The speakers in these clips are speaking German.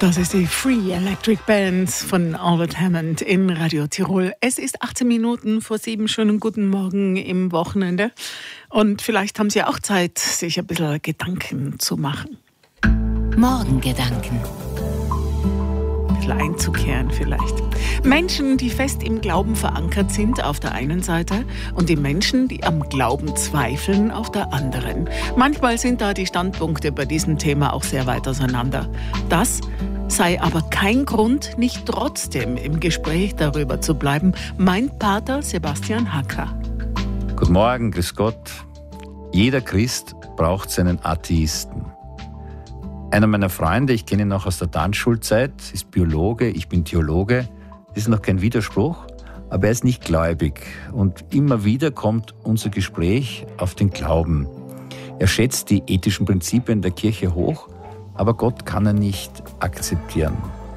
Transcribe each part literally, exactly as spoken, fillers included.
Das ist die Free Electric Band von Albert Hammond in Radio Tirol. Es ist achtzehn Minuten vor sieben. Schönen guten Morgen im Wochenende. Und vielleicht haben Sie auch Zeit, sich ein bisschen Gedanken zu machen. Morgengedanken. Ein bisschen einzukehren vielleicht. Menschen, die fest im Glauben verankert sind, auf der einen Seite, und die Menschen, die am Glauben zweifeln, auf der anderen. Manchmal sind da die Standpunkte bei diesem Thema auch sehr weit auseinander. Das sei aber kein Grund, nicht trotzdem im Gespräch darüber zu bleiben, meint Pater Sebastian Hacker. Guten Morgen, grüß Gott. Jeder Christ braucht seinen Atheisten. Einer meiner Freunde, ich kenne ihn noch aus der Tanzschulzeit, ist Biologe, ich bin Theologe. Das ist noch kein Widerspruch, aber er ist nicht gläubig. Und immer wieder kommt unser Gespräch auf den Glauben. Er schätzt die ethischen Prinzipien der Kirche hoch, aber Gott kann er nicht akzeptieren.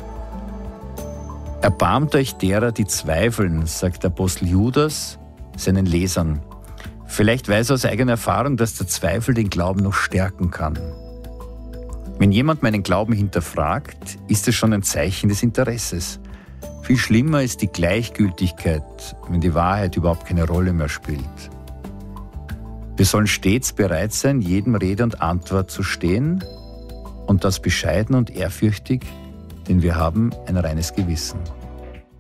Erbarmt euch derer, die zweifeln, sagt der Apostel Judas seinen Lesern. Vielleicht weiß er aus eigener Erfahrung, dass der Zweifel den Glauben noch stärken kann. Wenn jemand meinen Glauben hinterfragt, ist es schon ein Zeichen des Interesses. Viel schlimmer ist die Gleichgültigkeit, wenn die Wahrheit überhaupt keine Rolle mehr spielt. Wir sollen stets bereit sein, jedem Rede und Antwort zu stehen, und das bescheiden und ehrfürchtig, denn wir haben ein reines Gewissen.